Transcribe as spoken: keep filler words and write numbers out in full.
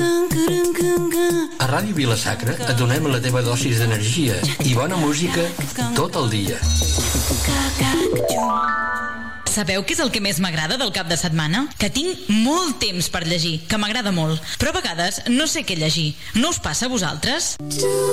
A Ràdio Vila-sacra et donem la teva dosis d'energia i bona música tot el dia. Sabeu què és el que més m'agrada del cap de setmana? Que tinc molt temps per llegir, que m'agrada molt. Però a vegades no sé què llegir. No us passa a vosaltres?